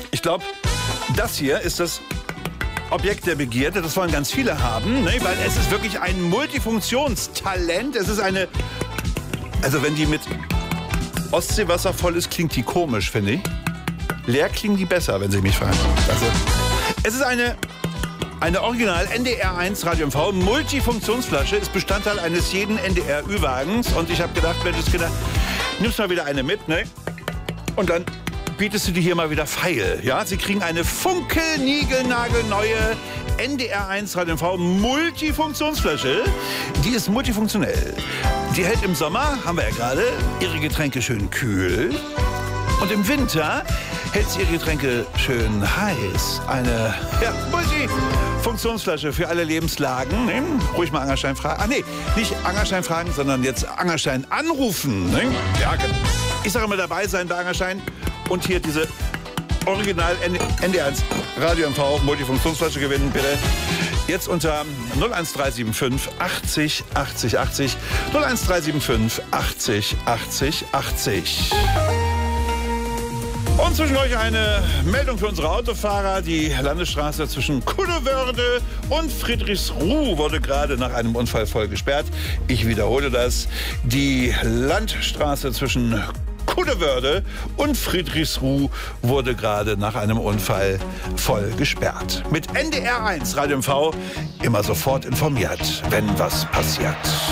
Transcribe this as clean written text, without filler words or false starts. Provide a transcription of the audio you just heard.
Ich glaube, das hier ist das Objekt der Begierde. Das wollen ganz viele haben, ne? Weil es ist wirklich ein Multifunktionstalent. Es ist eine... Also wenn die mit Ostseewasser voll ist, klingt die komisch, finde ich. Leer klingen die besser, wenn Sie mich fragen. Also, es ist eine Original NDR1 Radio MV Multifunktionsflasche, ist Bestandteil eines jeden NDR-Ü-Wagens. Und ich habe gedacht, Menschenskinder, nimmst mal wieder eine mit, ne? Und dann bietest du die hier mal wieder feil. Ja? Sie kriegen eine funkelniegelnagelneue NDR1 Radio MV Multifunktionsflasche. Die ist multifunktionell. Die hält im Sommer, haben wir ja gerade, ihre Getränke schön kühl. Und im Winter hält sie ihre Getränke schön heiß. Eine Multifunktionsflasche für alle Lebenslagen. Ne? Ruhig mal Angerstein fragen. Ach nee, nicht Angerstein fragen, sondern jetzt Angerstein anrufen. Ne? Ja, ich sage immer dabei sein bei Angerstein. Und hier diese Original NDR1 Radio MV Multifunktionsflasche gewinnen, bitte. Jetzt unter 01375 80 80 80 01375 80 80 80. Und zwischen euch eine Meldung für unsere Autofahrer. Die Landesstraße zwischen Kuddewörde und Friedrichsruh wurde gerade nach einem Unfall voll gesperrt. Ich wiederhole das. Die Landstraße zwischen Kuddewörde und Friedrichsruh wurde gerade nach einem Unfall voll gesperrt. Mit NDR1 Radio MV immer sofort informiert, wenn was passiert.